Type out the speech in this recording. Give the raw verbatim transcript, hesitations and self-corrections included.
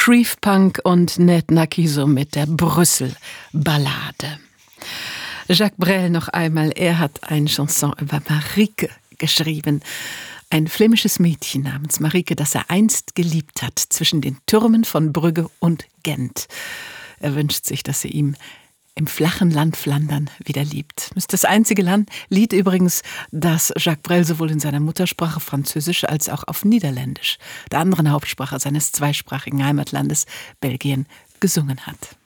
Shreve-Punk und Ned Nakiso mit der Brüssel-Ballade. Jacques Brel noch einmal, er hat eine Chanson über Marieke geschrieben. Ein flämisches Mädchen namens Marieke, das er einst geliebt hat, zwischen den Türmen von Brügge und Gent. Er wünscht sich, dass sie ihm im flachen Land Flandern wieder liebt. Das ist das einzige Land, Lied übrigens, das Jacques Brel sowohl in seiner Muttersprache Französisch als auch auf Niederländisch, der anderen Hauptsprache seines zweisprachigen Heimatlandes Belgien, gesungen hat.